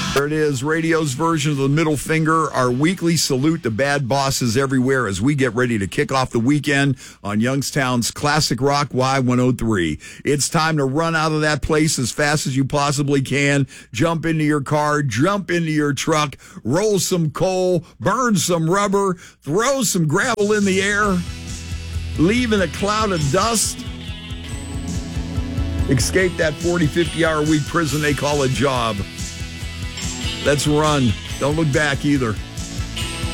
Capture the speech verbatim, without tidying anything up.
There it is, radio's version of the middle finger, our weekly salute to bad bosses everywhere as we get ready to kick off the weekend on Youngstown's Classic Rock Y one oh three. It's time to run out of that place as fast as you possibly can, jump into your car, jump into your truck, roll some coal, burn some rubber, throw some gravel in the air, leave in a cloud of dust, escape that forty, fifty-hour week prison they call a job. Let's run. Don't look back either.